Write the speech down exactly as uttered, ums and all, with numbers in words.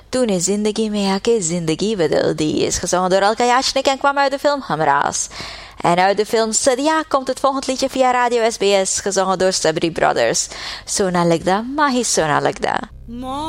तूने जिंदगी में आके जिंदगी बदल दी is gezongen door Alka Yashnik en kwam uit de film Hamraas. En uit de film Sadia komt het volgende liedje via Radio S B S, gezongen door Sabri Brothers. Sona Legda, Mahi Sona Legda.